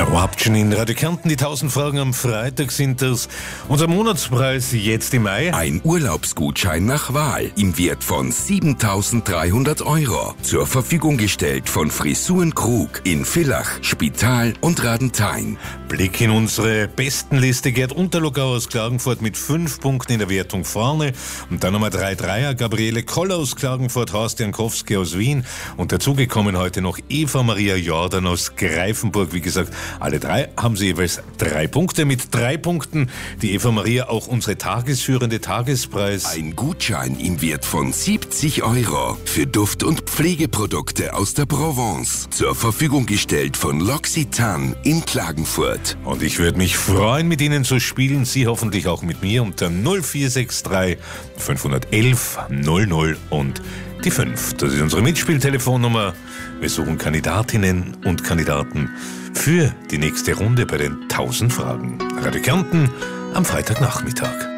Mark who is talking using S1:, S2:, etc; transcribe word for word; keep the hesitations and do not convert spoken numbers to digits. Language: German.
S1: Eruption in Radio Kärnten, die tausend Fragen am Freitag sind das. Unser Monatspreis jetzt im Mai.
S2: Ein Urlaubsgutschein nach Wahl im Wert von siebentausenddreihundert Euro. Zur Verfügung gestellt von Frisuren Krug in Villach, Spital und Radenthein.
S1: Blick in unsere Bestenliste. Gerd Unterlogau aus Klagenfurt mit fünf Punkten in der Wertung vorne. Und dann Nummer drei Dreier, Gabriele Koller aus Klagenfurt, Horst Jankowski aus Wien. Und dazugekommen heute noch Eva Maria Jordan aus Greifenburg. Wie gesagt, alle drei haben sie jeweils drei Punkte. Mit drei Punkten die Eva Maria auch unsere tagesführende Tagespreis.
S2: Ein Gutschein im Wert von siebzig Euro für Duft- und Pflegeprodukte aus der Provence. Zur Verfügung gestellt von L'Occitane in Klagenfurt.
S1: Und ich würde mich freuen, mit Ihnen zu spielen. Sie hoffentlich auch mit mir unter null vier sechs drei fünf eins eins null null und die fünf. Das ist unsere Mitspieltelefonnummer. Wir suchen Kandidatinnen und Kandidaten für die nächste Runde bei den tausend Fragen. Radio Kärnten am Freitagnachmittag.